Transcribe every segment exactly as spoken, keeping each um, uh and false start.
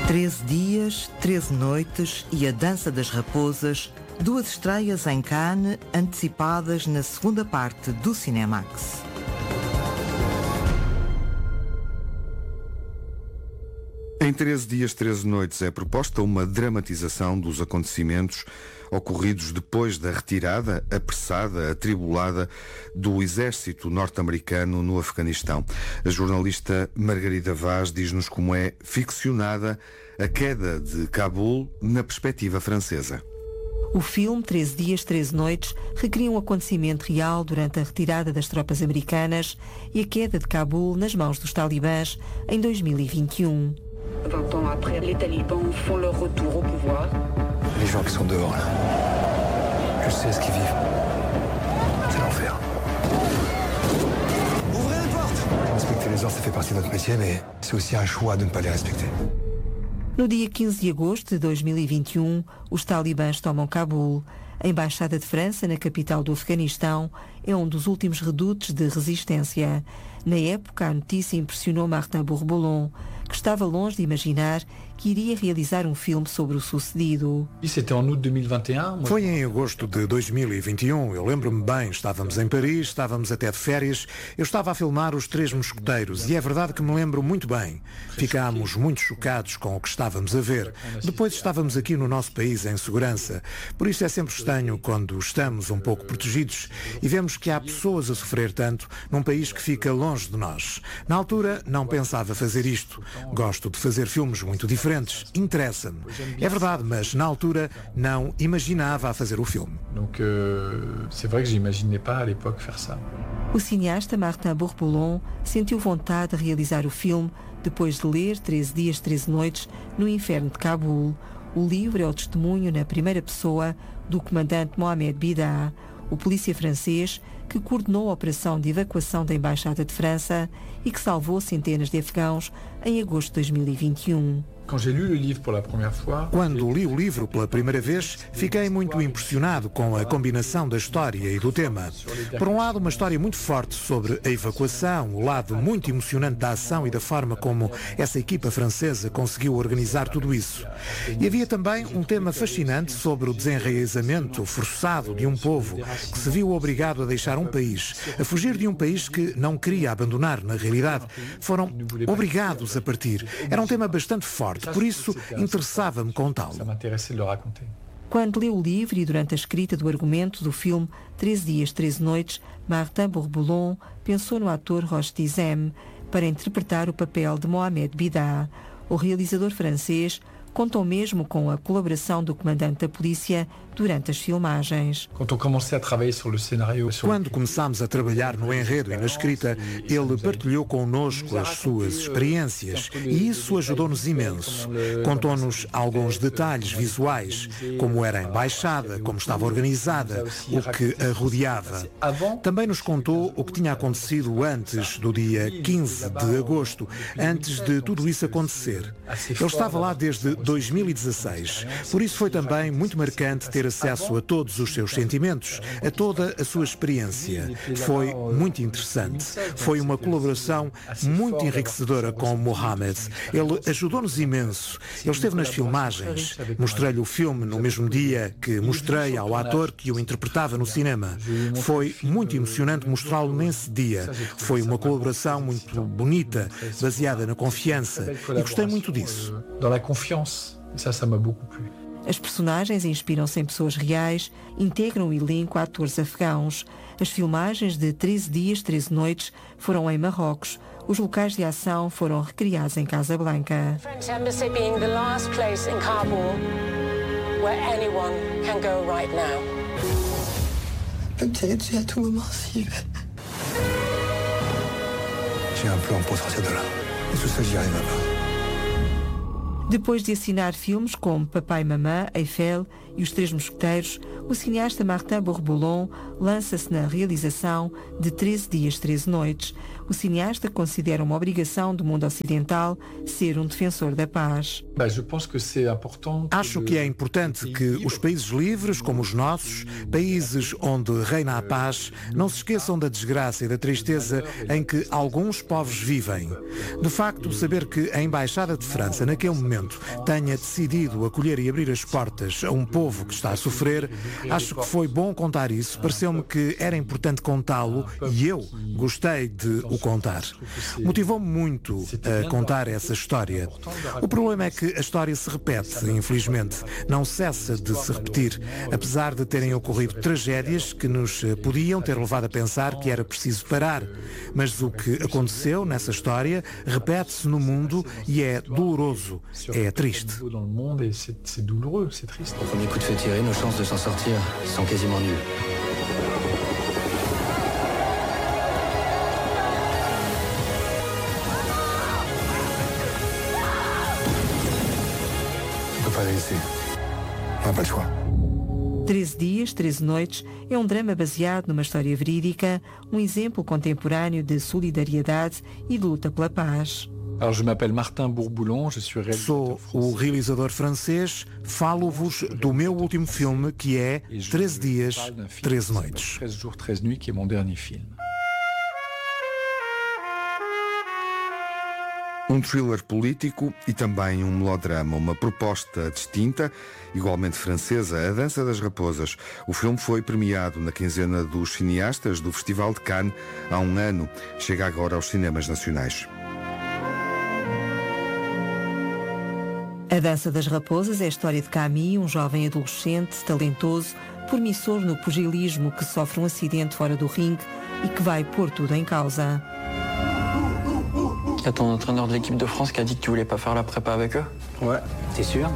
Treze dias, treze noites e A Dança das Raposas, duas estreias em Cannes, antecipadas na segunda parte do Cinemax. Em treze dias, treze noites é proposta uma dramatização dos acontecimentos ocorridos depois da retirada apressada, atribulada do exército norte-americano no Afeganistão. A jornalista Margarida Vaz diz-nos como é ficcionada a queda de Cabul na perspectiva francesa. O filme treze dias, treze noites recria um acontecimento real durante a retirada das tropas americanas e a queda de Cabul nas mãos dos talibãs em dois mil e vinte e um. vingt ans après, les talibans font leur retour au pouvoir. Les gens qui sont dehors, là, je sais ce qu'ils vivent. C'est l'enfer. Ouvrez les portes! Respecter les ordres, ça fait partie de notre métier, mais c'est aussi un choix de ne pas les respecter. No dia quinze de agosto de dois mil e vinte e um, os talibãs tomam Cabul. A Embaixada de França, na capital do Afeganistão, é um dos últimos redutos de resistência. Na época, a notícia impressionou Martin Bourboulon, que estava longe de imaginar que iria realizar um filme sobre o sucedido. Foi em agosto de dois mil e vinte e um, eu lembro-me bem, estávamos em Paris, estávamos até de férias, eu estava a filmar Os Três Mosqueteiros e é verdade que me lembro muito bem. Ficámos muito chocados com o que estávamos a ver. Depois estávamos aqui no nosso país em segurança, por isso é sempre estranho quando estamos um pouco protegidos e vemos que há pessoas a sofrer tanto num país que fica longe de nós. Na altura não pensava fazer isto. Gosto de fazer filmes muito diferentes. Interessa-me. É verdade, mas na altura não imaginava a fazer o filme. Donc, euh, c'est vrai que j'imaginais pas à l'époque faire ça. O cineasta Martin Bourboulon sentiu vontade de realizar o filme depois de ler treze dias, treze noites no inferno de Cabul. O livro é o testemunho na primeira pessoa do comandante Mohamed Bida, o polícia francês que coordenou a operação de evacuação da Embaixada de França e que salvou centenas de afegãos em agosto de dois mil e vinte e um. Quando li o livro pela primeira vez, fiquei muito impressionado com a combinação da história e do tema. Por um lado, uma história muito forte sobre a evacuação, o lado muito emocionante da ação e da forma como essa equipa francesa conseguiu organizar tudo isso. E havia também um tema fascinante sobre o desenraizamento forçado de um povo que se viu obrigado a deixar um país, a fugir de um país que não queria abandonar, na realidade. Foram obrigados a partir. Era um tema bastante forte. Por isso, interessava-me contá-lo. Quando leu o livro e durante a escrita do argumento do filme treze dias, treze noites, Martin Bourboulon pensou no ator Roch Dizem para interpretar o papel de Mohamed Bida. O realizador francês contou mesmo com a colaboração do comandante da polícia durante as filmagens. Quando começámos a trabalhar no enredo e na escrita, ele partilhou connosco as suas experiências e isso ajudou-nos imenso. Contou-nos alguns detalhes visuais, como era a embaixada, como estava organizada, o que a rodeava. Também nos contou o que tinha acontecido antes do dia quinze de agosto, antes de tudo isso acontecer. Ele estava lá desde dois mil e dezasseis, por isso foi também muito marcante ter acesso a todos os seus sentimentos, a toda a sua experiência. Foi muito interessante. Foi uma colaboração muito enriquecedora com o Mohamed. Ele ajudou-nos imenso. Ele esteve nas filmagens. Mostrei-lhe o filme no mesmo dia que mostrei ao ator que o interpretava no cinema. Foi muito emocionante mostrá-lo nesse dia. Foi uma colaboração muito bonita, baseada na confiança. E gostei muito disso. Dans la confiance. Ça, ça m'a beaucoup plu. As personagens inspiram-se em pessoas reais, integram o elenco a atores afegãos. As filmagens de treze dias, treze noites foram em Marrocos. Os locais de ação foram recriados em Casablanca. French embassy being the last place in Kabul where anyone can go right now. Peut me tirer dessus à tout moment s'il veut. J'ai un plan pour sortir de là. Et tout ça, j'y arrive pas. Depois de assinar filmes como Papai, Mamã, Eiffel e Os Três Mosqueteiros, o cineasta Martin Bourboulon lança-se na realização de treze dias, treze noites. O cineasta considera uma obrigação do mundo ocidental ser um defensor da paz. Acho que é importante que os países livres, como os nossos, países onde reina a paz, não se esqueçam da desgraça e da tristeza em que alguns povos vivem. De facto, saber que a Embaixada de França, naquele momento, sofrimento, tenha decidido acolher e abrir as portas a um povo que está a sofrer, acho que foi bom contar isso. Pareceu-me que era importante contá-lo e eu gostei de o contar. Motivou-me muito a contar essa história. O problema é que a história se repete, infelizmente. Não cessa de se repetir, apesar de terem ocorrido tragédias que nos podiam ter levado a pensar que era preciso parar. Mas o que aconteceu nessa história repete-se no mundo e é doloroso, é triste. Au monde et c'est c'est douloureux, c'est triste. Au premier coup de feu tiré, nos chances de s'en sortir sont quasiment nulles. On peut pas la laisser. On n'a pas le choix. treze dias, treze noites é um drama baseado numa história verídica, um exemplo contemporâneo de solidariedade e de luta pela paz. Alors, je m'appelle Martin Bourboulon, je suis Sou o realizador francês, falo-vos do meu último filme, que é treze dias, treze noites. treize jours, treize nuits, qui est mon dernier film. Um thriller político e também um melodrama, uma proposta distinta, igualmente francesa, A Dança das Raposas. O filme foi premiado na quinzena dos cineastas do Festival de Cannes há um ano. Chega agora aos cinemas nacionais. A Dança das Raposas é a história de Camille, um jovem adolescente, talentoso, promissor no pugilismo, que sofre um acidente fora do ringue e que vai pôr tudo em causa. Il y a ton entraîneur de l'équipe de France qui a dit que tu voulais pas faire la prépa avec eux? Ouais, t'es sûr?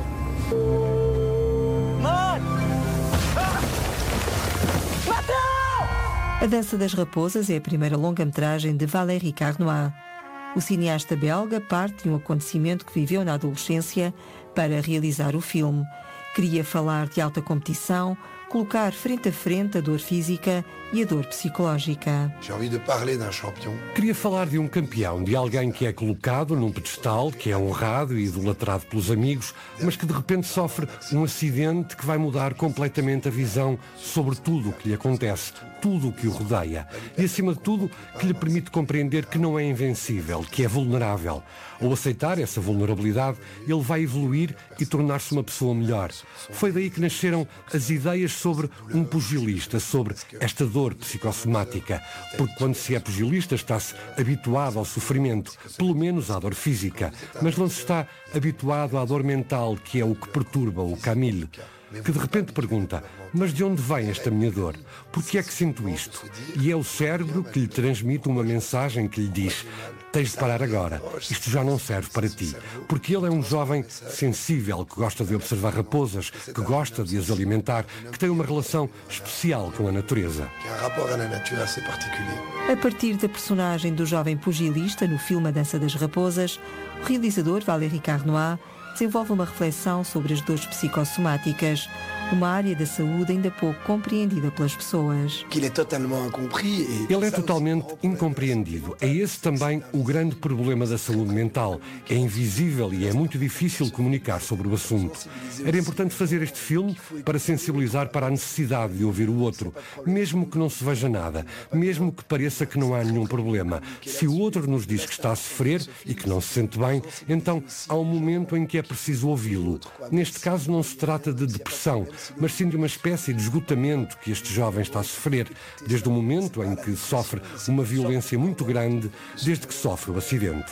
A Dança das Raposas é a primeira longa-metragem de Valérie Carnoy. O cineasta belga parte de um acontecimento que viveu na adolescência para realizar o filme. Queria falar de alta competição, colocar frente a frente a dor física e a dor psicológica. Queria falar de um campeão, de alguém que é colocado num pedestal, que é honrado e idolatrado pelos amigos, mas que de repente sofre um acidente que vai mudar completamente a visão sobre tudo o que lhe acontece, tudo o que o rodeia. E, acima de tudo, que lhe permite compreender que não é invencível, que é vulnerável. Ao aceitar essa vulnerabilidade, ele vai evoluir e tornar-se uma pessoa melhor. Foi daí que nasceram as ideias sobre um pugilista, sobre esta dor psicossomática. Porque quando se é pugilista está-se habituado ao sofrimento, pelo menos à dor física, mas não se está habituado à dor mental, que é o que perturba o Camille, que de repente pergunta: mas de onde vem esta minha dor? Por que é que sinto isto? E é o cérebro que lhe transmite uma mensagem que lhe diz: tens de parar agora, isto já não serve para ti. Porque ele é um jovem sensível, que gosta de observar raposas, que gosta de as alimentar, que tem uma relação especial com a natureza. A partir da personagem do jovem pugilista no filme A Dança das Raposas, o realizador Valérie Carnoy desenvolve uma reflexão sobre as dores psicossomáticas, uma área da saúde ainda pouco compreendida pelas pessoas. Ele é totalmente incompreendido. É esse também o grande problema da saúde mental. É invisível e é muito difícil comunicar sobre o assunto. Era importante fazer este filme para sensibilizar para a necessidade de ouvir o outro, mesmo que não se veja nada, mesmo que pareça que não há nenhum problema. Se o outro nos diz que está a sofrer e que não se sente bem, então há um momento em que é preciso ouvi-lo. Neste caso não se trata de depressão, mas sim de uma espécie de esgotamento que este jovem está a sofrer, desde o momento em que sofre uma violência muito grande, desde que sofre o acidente.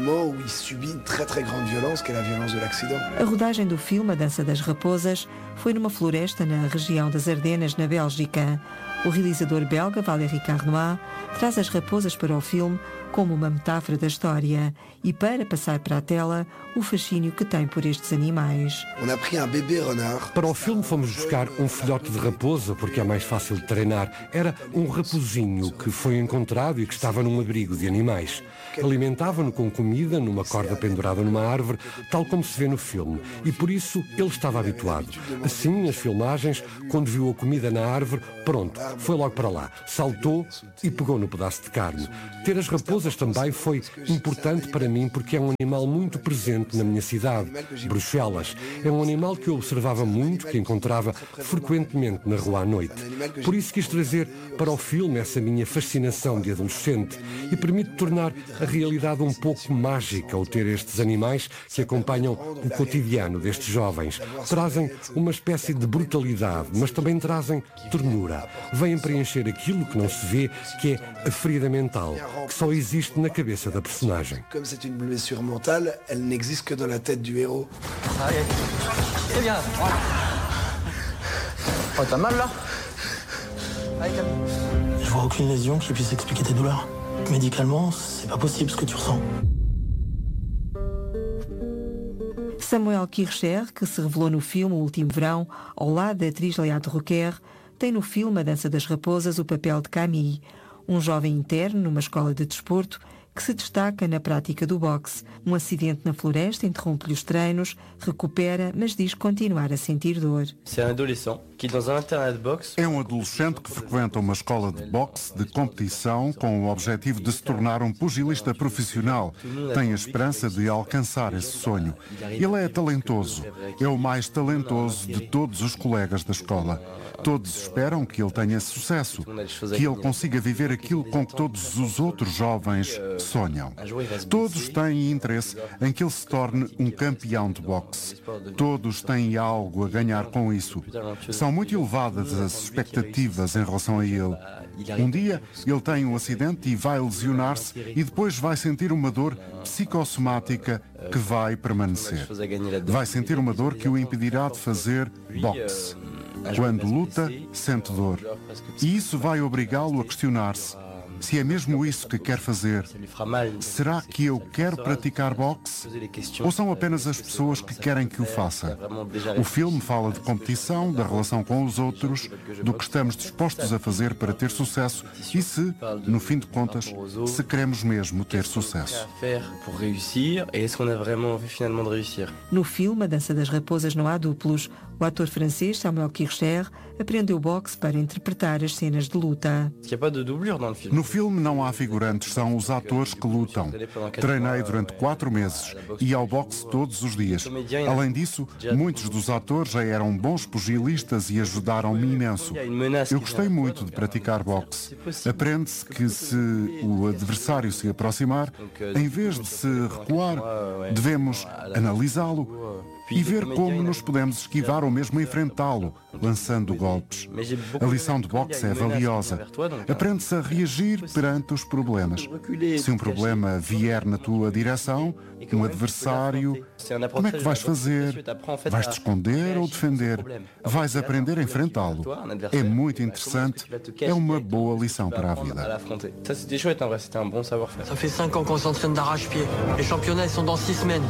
A rodagem do filme A Dança das Raposas foi numa floresta na região das Ardenas, na Bélgica. O realizador belga Valérie Carnoy traz as raposas para o filme como uma metáfora da história e para passar para a tela o fascínio que tem por estes animais. Para o filme fomos buscar um filhote de raposa porque é mais fácil de treinar. Era um raposinho que foi encontrado e que estava num abrigo de animais. Alimentavam-no com comida numa corda pendurada numa árvore, tal como se vê no filme, e por isso ele estava habituado. Assim, nas filmagens, quando viu a comida na árvore, pronto, foi logo para lá, saltou e pegou no pedaço de carne. Ter as raposas também foi importante para mim porque é um animal muito presente na minha cidade, Bruxelas. É um animal que eu observava muito, que encontrava frequentemente na rua à noite. Por isso quis trazer para o filme essa minha fascinação de adolescente e permite tornar a realidade um pouco mágica ao ter estes animais que acompanham o cotidiano destes jovens. Trazem uma espécie de brutalidade, mas também trazem ternura. Vêm preencher aquilo que não se vê, que é a ferida mental, que só existe na cabeça da personagem. Como c'est une blessure mentale, elle n'existe que dans la tête du héros. Très bien. Oh, t'as mal là? Je vois aucune lésion qui puisse expliquer tes douleurs. Médicalement, c'est pas possible ce que tu ressens. Samuel Kircher, que se revelou no filme O Último Verão, ao lado da atriz Léa Drucker, tem no filme A Dança das Raposas o papel de Camille, um jovem interno numa escola de desporto que se destaca na prática do boxe. Um acidente na floresta interrompe-lhe os treinos, recupera, mas diz continuar a sentir dor. É um adolescente que frequenta uma escola de boxe de competição com o objetivo de se tornar um pugilista profissional. Tem a esperança de alcançar esse sonho. Ele é talentoso. É o mais talentoso de todos os colegas da escola. Todos esperam que ele tenha sucesso, que ele consiga viver aquilo com que todos os outros jovens sonham. Todos têm interesse em que ele se torne um campeão de boxe. Todos têm algo a ganhar com isso. São muito elevadas as expectativas em relação a ele. Um dia ele tem um acidente e vai lesionar-se e depois vai sentir uma dor psicossomática que vai permanecer. Vai sentir uma dor que o impedirá de fazer boxe. Quando luta, sente dor. E isso vai obrigá-lo a questionar-se se é mesmo isso que quer fazer. Será que eu quero praticar boxe? Ou são apenas as pessoas que querem que o faça? O filme fala de competição, da relação com os outros, do que estamos dispostos a fazer para ter sucesso e se, no fim de contas, se queremos mesmo ter sucesso. No filme A Dança das Raposas não há duplos. O ator francês Samuel Kircher aprendeu boxe para interpretar as cenas de luta. No filme não há figurantes, são os atores que lutam. Treinei durante quatro meses e ao boxe todos os dias. Além disso, muitos dos atores já eram bons pugilistas e ajudaram-me imenso. Eu gostei muito de praticar boxe. Aprende-se que se o adversário se aproximar, em vez de se recuar, devemos analisá-lo e ver como nos podemos esquivar ou mesmo enfrentá-lo, lançando golpes. A lição de boxe é valiosa. Aprende-se a reagir perante os problemas. Se um problema vier na tua direção, um adversário, como é que vais fazer? Vais-te esconder ou defender? Vais aprender a enfrentá-lo. É muito interessante. É uma boa lição para a vida. Ça fait cinq ans qu'on s'entraîne d'arrache-pied. Les championnats sont dans six semaines.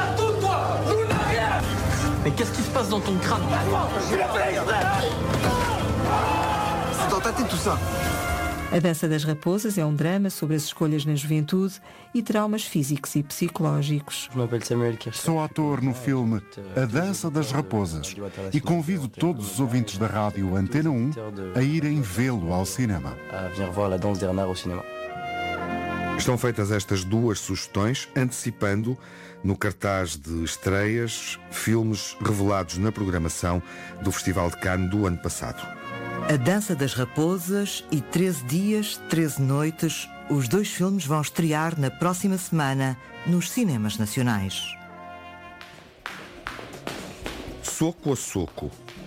Mais qu'est-ce qui se passe dans ton crâne? C'est dans ta tête tout ça. A Dança das Raposas é um drama sobre as escolhas na juventude e traumas físicos e psicológicos. Sou ator no filme A Dança das Raposas e convido todos os ouvintes da rádio Antena um a irem vê-lo ao cinema. Estão feitas estas duas sugestões, antecipando no cartaz de estreias filmes revelados na programação do Festival de Cannes do ano passado. A Dança das Raposas e treze dias, treze noites, os dois filmes vão estrear na próxima semana nos cinemas nacionais. Soco a soco.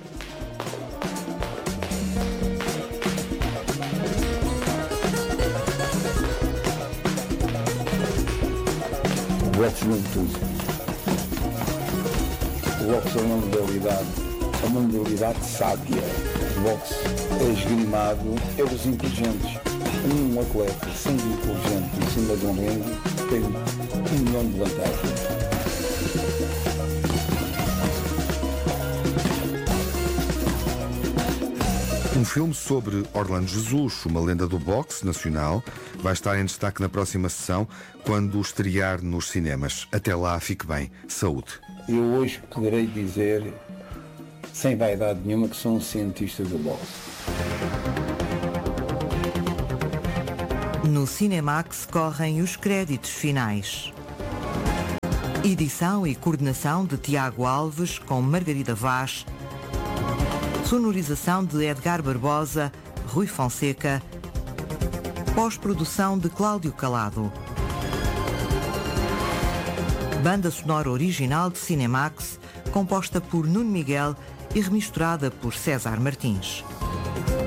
O boxe não tudo. O boxe é uma modalidade, é uma modalidade sábia. O boxe é esgrimado pelos inteligentes. Um atleta sendo inteligente em cima de um ringue tem um milhão de vantagens. Um filme sobre Orlando Jesus, uma lenda do boxe nacional, vai estar em destaque na próxima sessão, quando estrear nos cinemas. Até lá, fique bem. Saúde. Eu hoje poderei dizer, sem vaidade nenhuma, que sou um cientista do boxe. No Cinemax correm os créditos finais. Edição e coordenação de Tiago Alves com Margarida Vaz. Sonorização de Edgar Barbosa, Rui Fonseca. Pós-produção de Cláudio Calado. Banda sonora original de Cinemax, composta por Nuno Miguel e remisturada por César Martins.